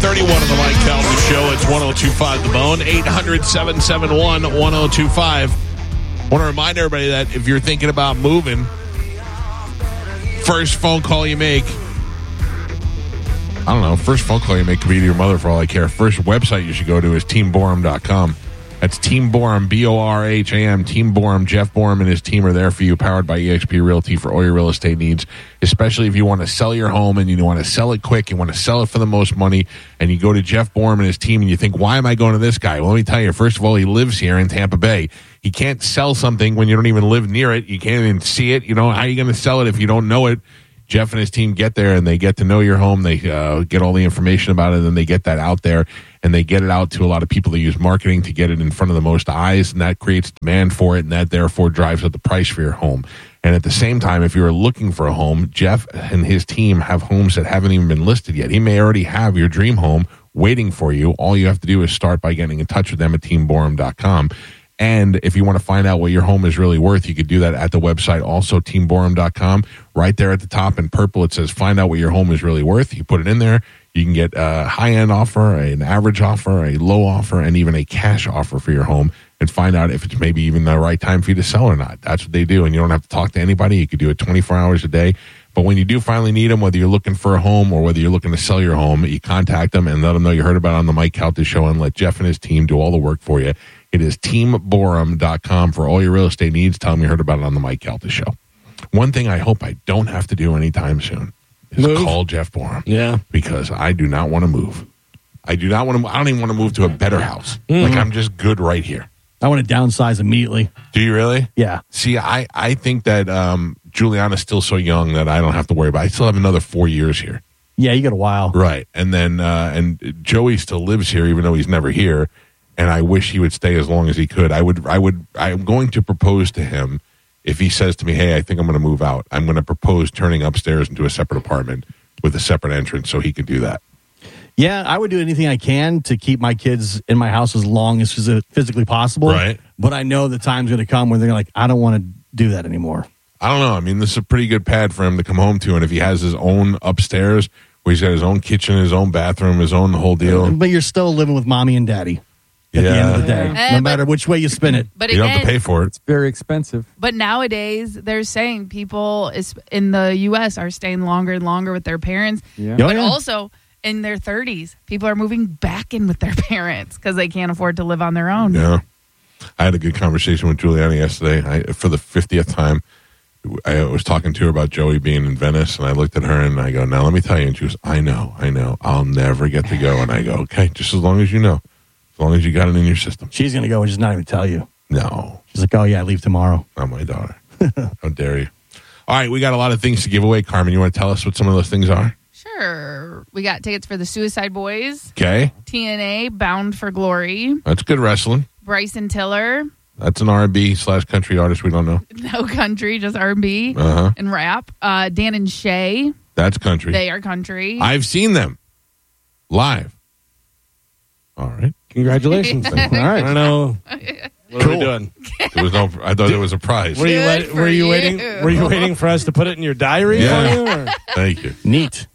8:31 on the Mike Calvin Show. It's 102.5 The Bone, 800-771-1025. I want to remind everybody that if you're thinking about moving, first phone call you make, first phone call you make could be to your mother for all I care. First website you should go to is teamborum.com. That's Team Borum, B-O-R-H-A-M, Team Borum. Jeff Borum and his team are there for you, powered by eXp Realty for all your real estate needs, especially if you want to sell your home and you want to sell it quick, you want to sell it for the most money, and you go to Jeff Borum and his team and you think, why am I going to this guy? Well, let me tell you, first of all, he lives here in Tampa Bay. He can't sell something when you don't even live near it. You can't even see it. How are you going to sell it if you don't know it? Jeff and his team get there and they get to know your home. They get all the information about it, and they get that out there, and they get it out to a lot of people that use marketing to get it in front of the most eyes, and that creates demand for it, and that therefore drives up the price for your home. And at the same time, if you're looking for a home, Jeff and his team have homes that haven't even been listed yet. He may already have your dream home waiting for you. All you have to do is start by getting in touch with them at teamborum.com. And if you want to find out what your home is really worth, you could do that at the website, also teamborum.com. Right there at the top in purple, it says find out what your home is really worth. You put it in there. You can get a high-end offer, an average offer, a low offer, and even a cash offer for your home, and find out if it's maybe even the right time for you to sell or not. That's what they do, and you don't have to talk to anybody. You could do it 24 hours a day. But when you do finally need them, whether you're looking for a home or whether you're looking to sell your home, you contact them and let them know you heard about it on the Mike Calta Show, and let Jeff and his team do all the work for you. It is teamborum.com for all your real estate needs. Tell them you heard about it on the Mike Calta Show. One thing I hope I don't have to do anytime soon is call Jeff Borum. Yeah. Because I do not want to move. I don't even want to move to a better house. Like, I'm just good right here. I want to downsize immediately. Do you really? Yeah. See, I think that Juliana's still so young that I don't have to worry about it. I still have another 4 years here. Yeah, you got a while. Right. And then and Joey still lives here, even though he's never here. And I wish he would stay as long as he could. I'm going to propose to him if he says to me, hey, I think I'm going to move out. I'm going to propose turning upstairs into a separate apartment with a separate entrance so he could do that. Yeah, I would do anything I can to keep my kids in my house as long as physically possible. Right. But I know the time's going to come when they're like, I don't want to do that anymore. I don't know. I mean, this is a pretty good pad for him to come home to. And if he has his own upstairs where he's got his own kitchen, his own bathroom, his own whole deal. But you're still living with mommy and daddy. At the end of the day, no matter which way you spin it. But you don't have to pay for it. It's very expensive. But nowadays, they're saying people in the U.S. are staying longer and longer with their parents. Yeah. But also, in their 30s, people are moving back in with their parents because they can't afford to live on their own. Yeah. I had a good conversation with Juliana yesterday. For the 50th time, I was talking to her about Joey being in Venice, and I looked at her and I go, now let me tell you. And she goes, I know. I'll never get to go. And I go, okay, just as long as you know. As long as you got it in your system. She's going to go and just not even tell you. No. She's like, oh, yeah, I leave tomorrow. Not my daughter. How dare you. All right, we got a lot of things to give away. Carmen, you want to tell us what some of those things are? Sure. We got tickets for the Suicide Boys. Okay. TNA, Bound for Glory. That's good wrestling. Bryson Tiller. That's an R&B/country artist we don't know. No country, just R&B and rap. Dan and Shay. That's country. They are country. I've seen them live. All right. Congratulations. All right. I don't know. What are we doing? There was no. I thought there was a prize. Were you waiting? Were you waiting for us to put it in your diary? Yeah. For you, or? Thank you. Neat.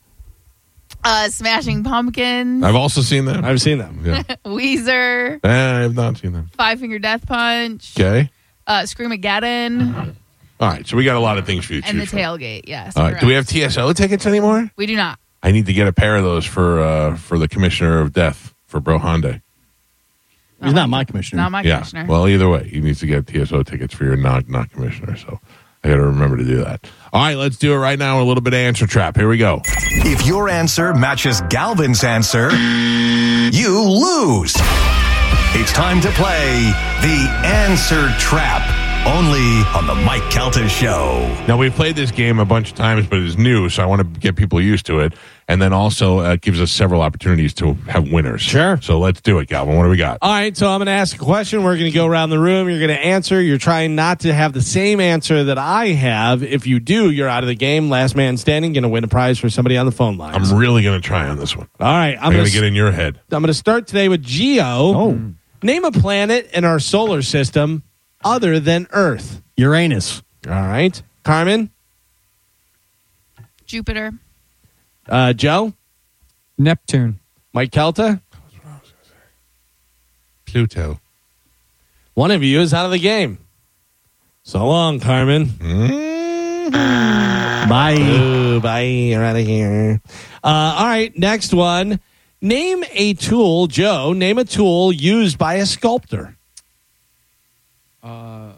Smashing Pumpkins. I've also seen them. I've seen them. Yeah. Weezer. I have not seen them. Five Finger Death Punch. Okay. Screamageddon. All right. So we got a lot of things for you to And the choose from. Tailgate. Yes. All right. Do we have TSO tickets anymore? We do not. I need to get a pair of those for the Commissioner of Death for Bro Hyundai. He's not my commissioner. Not my commissioner. Well, either way, he needs to get TSO tickets for your not commissioner. So I got to remember to do that. All right, let's do it right now. A little bit of answer trap. Here we go. If your answer matches Galvin's answer, you lose. It's time to play the Answer Trap. Only on the Mike Calta Show. Now, we've played this game a bunch of times, but it's new, so I want to get people used to it. And then also it gives us several opportunities to have winners. Sure. So let's do it, Galvin. What do we got? All right, so I'm going to ask a question. We're going to go around the room. You're going to answer. You're trying not to have the same answer that I have. If you do, you're out of the game. Last man standing, going to win a prize for somebody on the phone line. I'm really going to try on this one. All right. I'm going to get in your head. I'm going to start today with Geo. Oh. Name a planet in our solar system other than Earth. Uranus. All right. Carmen? Jupiter. Joe? Neptune. Mike Kelta? Pluto. One of you is out of the game. So long, Carmen. Bye. Ooh, bye. You're out of here. All right, next one. Name a tool, Joe. Name a tool used by a sculptor. A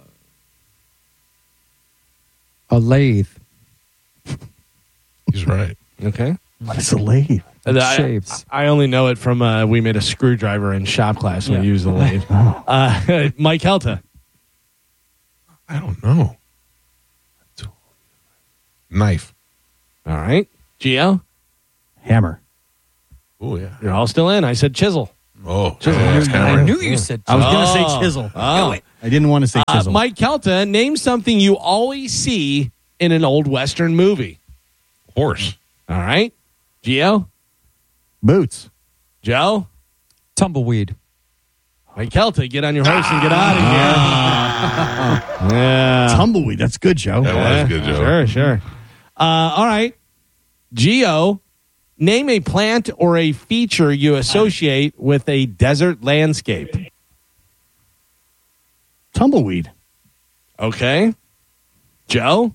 lathe. He's right. Okay. What is a lathe? Shapes. I only know it from we made a screwdriver in shop class when we used the lathe. Mike Helta. I don't know. Knife. All right. Gio. Hammer. Oh, yeah. You're all still in. I said chisel. Oh, I knew you said I was going to Oh. say chisel. Oh. I didn't want to say chisel. Mike Kelta, name something you always see in an old Western movie. horse. All right. Gio. Boots. Joe. tumbleweed. Mike Kelta, get on your horse and get out of here. Yeah. Tumbleweed. That's good, Joe. That was good, Joe. Sure, sure. All right. Gio, name a plant or a feature you associate with a desert landscape. Tumbleweed. Okay. Joe?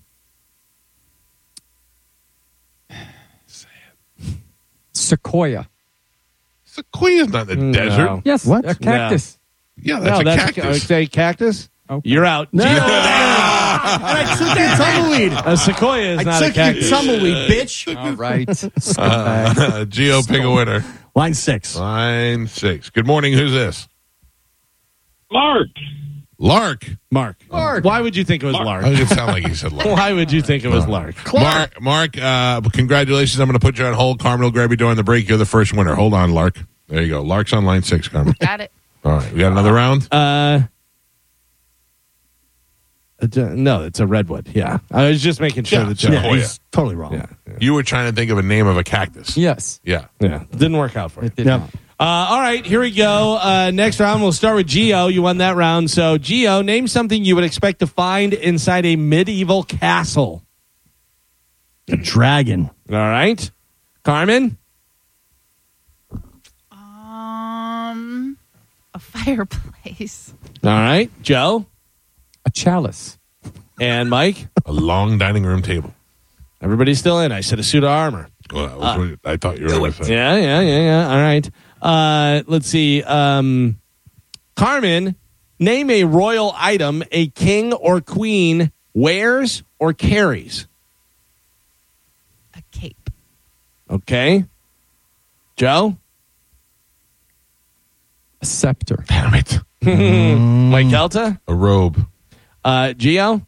Sequoia. Sequoia's not in the No. desert. Yes. What? A cactus. Yeah, that's a cactus. Okay, cactus. Okay. You're out. No. Gio, I took your tumbleweed. a sequoia is I not a took your cactus. tumbleweed, bitch. All right. Scumbag. Gio, pick a winner. Line 6. Line 6. Good morning. Who's this? Mark. Lark. Mark. Why would you think it was Lark? I think it sounded like he said Lark. Why would you think it was Lark? Mark, congratulations. I'm going to put you on hold. Carmen will grab you during the break. You're the first winner. Hold on, Lark. There you go. Lark's on line 6, Carmen. Got it. All right. We got another round? No, it's a redwood. Yeah. I was just making sure Yeah, that yeah. Yeah, Oh, he's totally wrong. Yeah. You were trying to think of a name of a cactus. Yes. Yeah. Yeah. Didn't work out for you. It did Yeah. not. All right, here we go. Next round, we'll start with Gio. You won that round. So, Gio, name something you would expect to find inside a medieval castle. A dragon. All right. Carmen? A fireplace. All right. Joe? A chalice. And Mike? A long dining room table. Everybody's still in. I said a suit of armor. Well, that was what I thought you were going to say. Yeah. All right. Let's see. Carmen, name a royal item a king or queen wears or carries. A cape. Okay. Joe? A scepter. Damn it. Mike Kelta? A robe. Gio?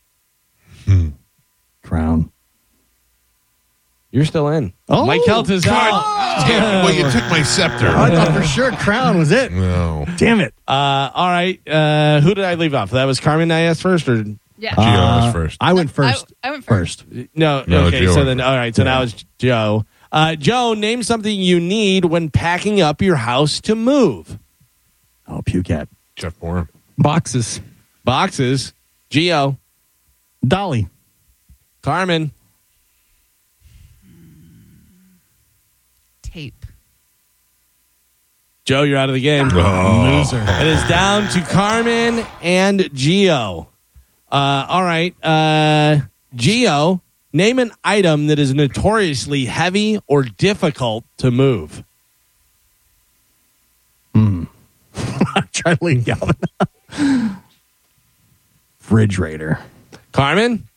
Crown. You're still in. Oh, Mike Kelta's out. Damn it. Well, you took my scepter. I thought for sure crown was it. No. Damn it. All right. Who did I leave off? That was Carmen I asked first? Or Yeah. Gio was first. I went first. I went first. No. No, Okay. Gio So went then, first. all right. So now it's Joe. Joe, name something you need when packing up your house to move. Oh, puke cat. Jeff Moore. Boxes. Boxes. Gio. Dolly. Carmen. Tape. Joe, you're out of the game. Loser. It is down to Carmen and Gio. All right. Gio, name an item that is notoriously heavy or difficult to move. Try to leave Galvin. Refrigerator. Carmen,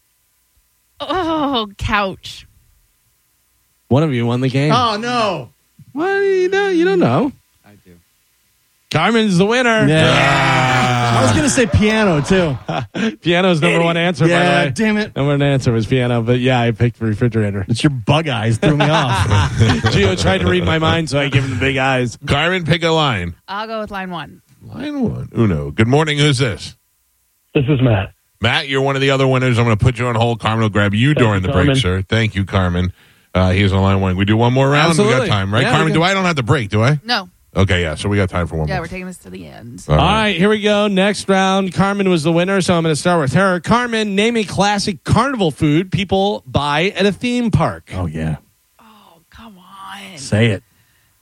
Oh, couch. one of you won the game. Oh, no. Well, you don't know. I do. Carmen's the winner. Yeah. I was going to say piano, too. Piano's number one answer, by the Yeah, way. damn it. Number one answer was piano, but yeah, I picked refrigerator. It's your bug eyes threw me off. Gio tried to read my mind, so I gave him the big eyes. Carmen, pick a line. I'll go with line 1. Line 1. Uno. Good morning. Who's this? This is Matt. Matt, you're one of the other winners. I'm going to put you on hold. Carmen will grab you during the break, Carmen. sir. Thank you, Carmen. He is on line 1. We do one more round? We Absolutely. got time, right? Yeah, Carmen, we got- I don't have to break, do I? No. Okay, yeah. So we got time for one Yeah, more. we're taking this to the end. All All right, here we go. Next round. Carmen was the winner, so I'm going to start with her. Carmen, name a classic carnival food people buy at a theme park. Oh, yeah. Oh, come on. Say it.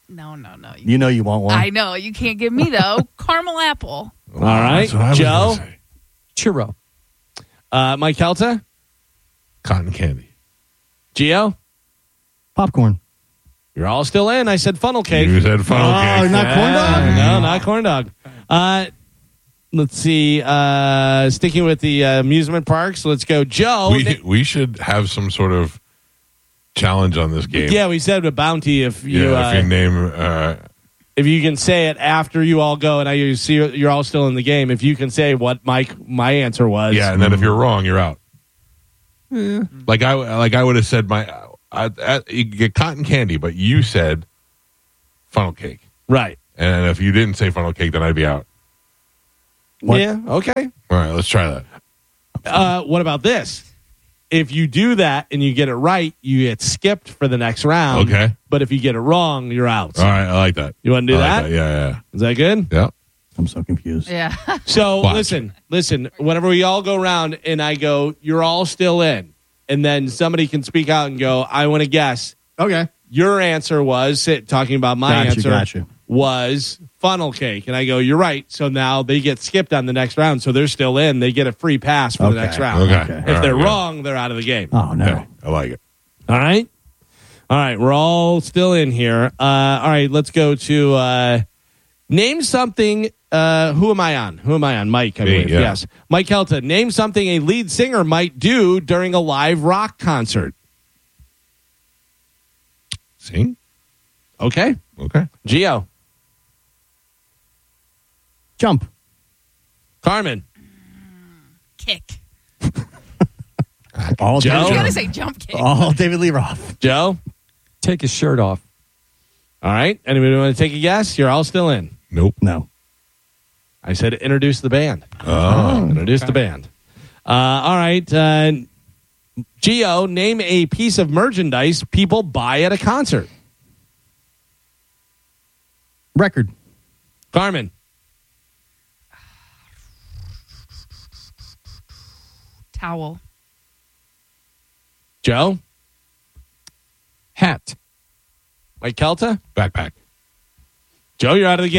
No. You know you want one. I know. You can't give me, though. Caramel apple. All right, That's what I was Joe. gonna say. Churro. Mike Kelta, Cotton candy. Gio. Popcorn. You're all still in. I said funnel cake. You said funnel cake. not corn dog? No, not corn dog. Let's see. Sticking with the amusement parks, let's go, Joe. We should have some sort of challenge on this game. Yeah, we said a bounty if you if you name. if you can say it after you all go, and I see you're all still in the game. If you can say what my answer was, Yeah, and then if you're wrong, you're out. Like I would have said you get cotton candy, but you said funnel cake, right. and if you didn't say funnel cake, then I'd be out. What? Yeah, okay. All right, let's try that. What about this? If you do that and you get it right, you get skipped for the next round. Okay. But if you get it wrong, you're out. All right, I like that. You want to do I that? like Yeah. Is that good? Yeah. I'm so confused. Yeah. So Watch. listen. Whenever we all go around and I go, you're all still in, and then somebody can speak out and go, I want to guess. Okay. Your answer was talking about my answer Gotcha. was funnel cake, and I go, you're right. So now they get skipped on the next round, so they're still in. They get a free pass for the Okay. next round. Okay. If All right, they're yeah. wrong, they're out of the game. Oh, no. Okay, I like it. All right. We're all still in here. All right, let's go to name something. Who am I on? Mike, I Me, believe. yeah. Yes. Mike Kelta, name something a lead singer might do during a live rock concert. Sing? Okay. Okay. Gio. Jump. Carmen. Kick. All Joe? I was David, going to say jump kick. David Lee Roth. Joe. Take his shirt off. All right. Anybody want to take a guess? You're all still in. Nope. No. I said introduce the band. Oh. Introduce the band. All right. Gio, name a piece of merchandise people buy at a concert. Record. Carmen. Towel. Joe. Hat. Mike Kelta. Backpack. Joe, you're out of the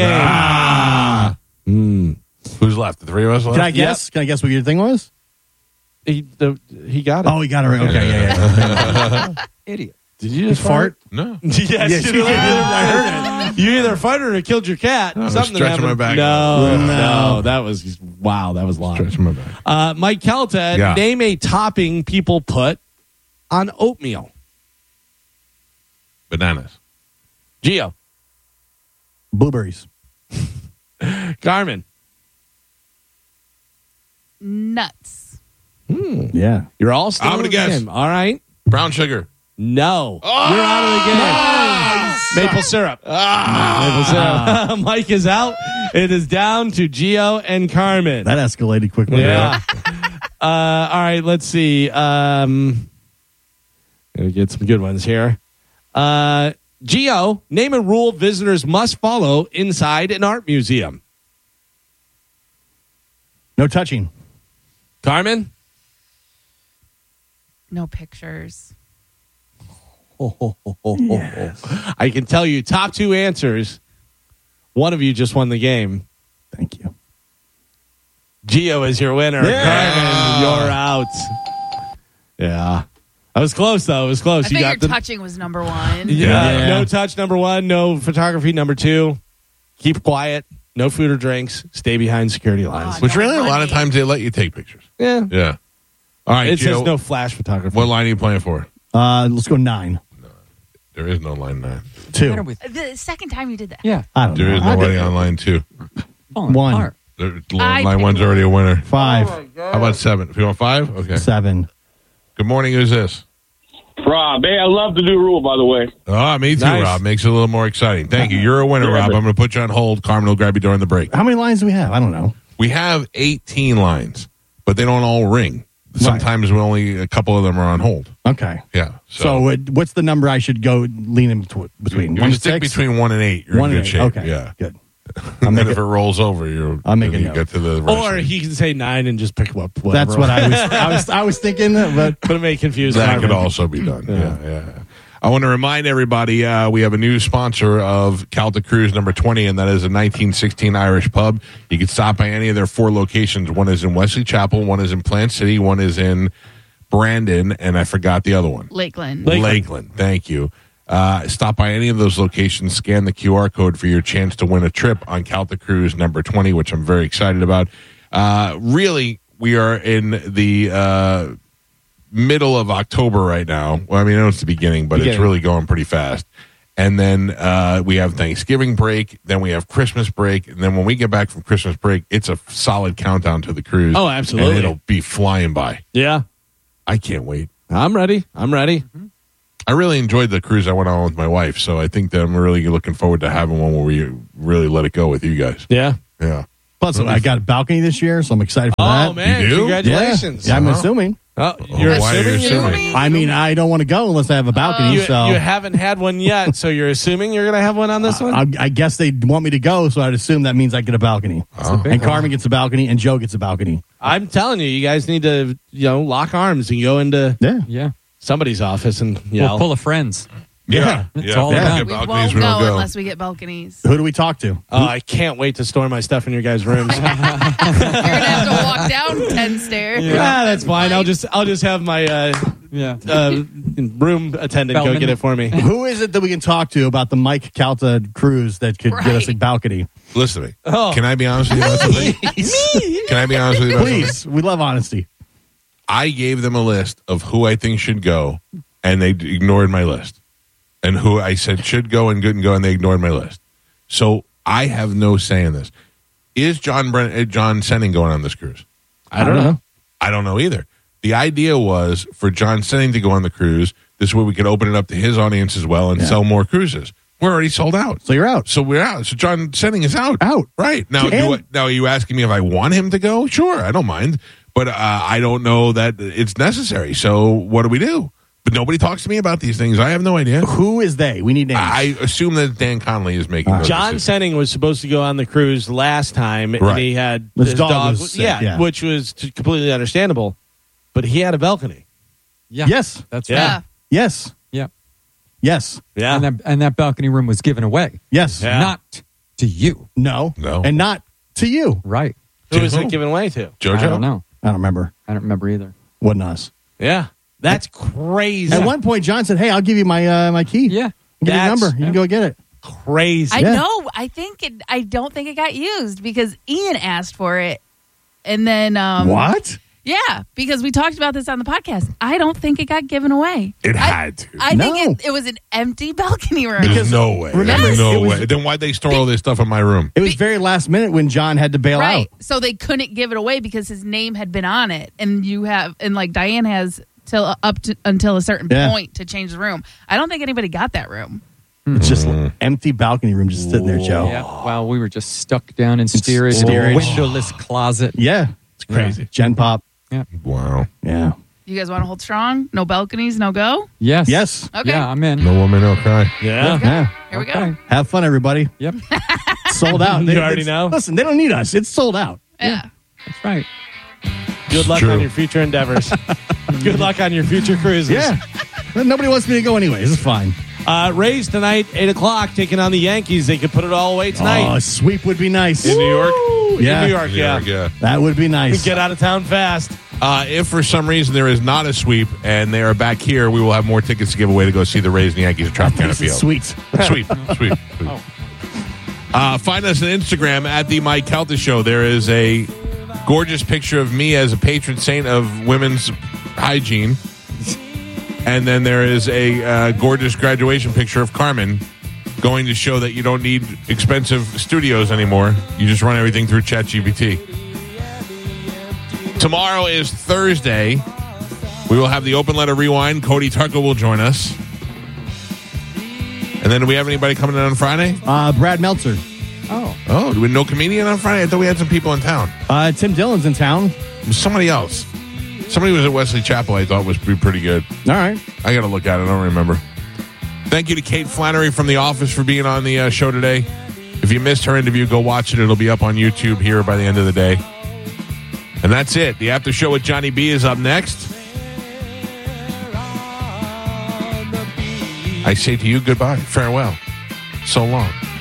game. Who's left? The three of us left? Can I guess? Can I guess what your thing was? He got it. Oh, he got it right. Okay, yeah. Idiot. Did you just Fart? No. Yes, Yes, you you did. did. I heard it. You either farted or killed your cat. I was Something stretching happened. my back. No, that was wow. That was long. Stretching my back. Mike Kelta, Yeah. name a topping people put on oatmeal. Bananas. Gio. Blueberries. Carmen. Nuts. Yeah. You're all still I'm gonna in the guess. game. All right. Brown sugar. No. You're out of the game. Maple syrup. Maple syrup. Mike is out. It is down to Gio and Carmen. That escalated quickly. Yeah. All right. Let's see. Gonna get some good ones here. Gio, name a rule visitors must follow inside an art museum. No touching. Carmen. No pictures. I can tell you top two answers. One of you just won the game. Thank you. Gio is your winner. Carmen, you're out. Yeah. I was close, though. It was close. I think your touching was number one. Yeah. No touch, number one. No photography, number two. Keep quiet. No food or drinks. Stay behind security lines. God. Which really, a lot Money. of times they let you take pictures. Yeah. Yeah. All right, It Gio, says no flash photography. what line are you playing for? Let's go 9. There is no line 9. 2. The second time you did that. Yeah. I don't There know. is I nobody did on line 2. On 1. art. I Line picked 1's already a winner. 5. How about 7? If you want 5? Okay. 7. Good morning. Who's this? Rob, hey, I love the new rule, by the way. Oh, me too, Nice. Rob. Makes it a little more exciting. Thank you. You're a winner, Rob. I'm going to put you on hold. Carmen will grab you during the break. How many lines do we have? I don't know. We have 18 lines, but they don't all ring. Sometimes we only a couple of them are on hold. Okay. Yeah. So what's the number I should go lean in between? if 1 you to stick 6? between 1 and 8, you're 1 in and good 8. shape. Okay. Yeah. Good. And then if it rolls over, I'll make a you note. get to the Or he can say 9 and just pick up whatever. That's what I was thinking, but But it may confuse that Carmen. could also be done. Yeah. I want to remind everybody we have a new sponsor of Calta Cruise number 20, and that is a 1916 Irish pub. You can stop by any of their 4 locations. One is in Wesley Chapel, one is in Plant City, one is in Brandon, and I forgot the other one. Lakeland. Lakeland. Thank you. Stop by any of those locations, scan the QR code for your chance to win a trip on Calta Cruise number 20, which I'm very excited about. Really, we are in the middle of October right now. Well, I mean, I know it's the beginning, but it's really going pretty fast. And then we have Thanksgiving break. Then we have Christmas break. And then when we get back from Christmas break, it's a solid countdown to the cruise. Oh, absolutely. And it'll be flying by. Yeah. I can't wait. I'm ready. I really enjoyed the cruise I went on with my wife, so I think that I'm really looking forward to having one where we really let it go with you guys. Yeah. Yeah. Plus, I got a balcony this year, so I'm excited for that. Oh, man. You do? Congratulations. Yeah, I'm assuming. Oh, you're why are you assuming assuming? I mean, I don't want to go unless I have a balcony. You so haven't had one yet, so you're assuming you're going to have one on this one? I guess they want me to go, so I'd assume that means I get a balcony. And Carmen gets a balcony, and Joe gets a balcony. I'm telling you, you guys need to, lock arms and go into Yeah. somebody's office and, We'll pull a friends. Yeah. It's all If we about- get We balconies, won't we don't go go. unless we get balconies. Who do we talk to? Oh, I can't wait to store my stuff in your guys' rooms. You're gonna have to walk down 10 stairs. That's fine. I'll just have my Yeah. room attendant go Bellman. get it for me. Who is it that we can talk to about the Mike Calta cruise that could get us a Right. balcony? Listen to me. Oh. Can I be honest with you about something? Can I be honest with you about something? Please, we love honesty. I gave them a list of who I think should go, and they ignored my list. And who I said should go and couldn't go, and they ignored my list. So I have no say in this. Is John Senning going on this cruise? I don't know. I don't know either. The idea was for John Senning to go on the cruise. This way we could open it up to his audience as well and sell more cruises. We're already sold out. So you're out. So we're out. So John Senning is out. Out. Right. Now, And- now are you asking me if I want him to go? Sure, I don't mind. But I don't know that it's necessary. So what do we do? But nobody talks to me about these things. I have no idea. Who is they? We need names. I assume that Dan Connolly is making those John decisions. Senning was supposed to go on the cruise last time, and Right. he had His dog was sick, yeah, yeah. which was completely understandable. But he had a balcony. Yeah. Yes. That's Yeah. right. Yes. Yeah. Yes. Yeah, And that balcony room was given away. Yes. Yeah. Not to you. No. No. And not to you. Right. who was Who? it given away to? JoJo? I don't know. I don't remember. I don't remember either. Wasn't us. Yeah, that's crazy. At one point, John said, "Hey, I'll give you my my key. Yeah. Give me your That's- number. You can go get it." Crazy. I Yeah. know. I don't think it got used because Ian asked for it. And then What? Yeah, because we talked about this on the podcast. I don't think it got given away. It had to. I No. think it was an empty balcony room. There's no way. remember, There's it no was- way. Then why'd they store all this stuff in my room? It was very last minute when John had to bail Right. out. So they couldn't give it away because his name had been on it. And like Diane has until a certain Yeah. point to change the room. I don't think anybody got that room. It's just empty balcony room just sitting there, Joe. Yeah. While we were just stuck down in steerage, steerage. windowless closet. Yeah. It's crazy. Gen Pop. Wow. Yeah. You guys want to hold strong? No balconies, no go? Yes. Yes. Okay. Yeah, I'm in. No woman, no cry. Yeah. Yeah. Here we go. Okay. Have fun, everybody. Yep. Sold out. You already know? Listen, they don't need us. It's sold out. Yeah. That's right. Good luck true. on your future endeavors. Good luck on your future cruises. Yeah. Nobody wants me to go anyways. It's fine. Rays tonight, 8 o'clock, taking on the Yankees. They could put it all away tonight. Oh, a sweep would be nice. In New York? Yeah. In New York, yeah. Yeah. That would be nice. Get out of town fast. If for some reason there is not a sweep and they are back here, we will have more tickets to give away to go see the Rays and the Yankees at Tropicana This Field. is sweet. Sweep. Find us on Instagram at the Mike Calta Show. There is a gorgeous picture of me as a patron saint of women's hygiene. And then there is a gorgeous graduation picture of Carmen going to show that you don't need expensive studios anymore. You just run everything through ChatGPT. Tomorrow is Thursday. We will have the Open Letter Rewind. Cody Tucker will join us. And then do we have anybody coming in on Friday? Brad Meltzer. Oh, do we no comedian on Friday? I thought we had some people in town. Tim Dillon's in town. It was somebody else. Somebody was at Wesley Chapel I thought was pretty good. All right. I got to look at it. I don't remember. Thank you to Kate Flannery from The Office for being on the show today. If you missed her interview, go watch it. It'll be up on YouTube here by the end of the day. And that's it. The After Show with Johnny B is up next. I say to you goodbye, farewell, so long.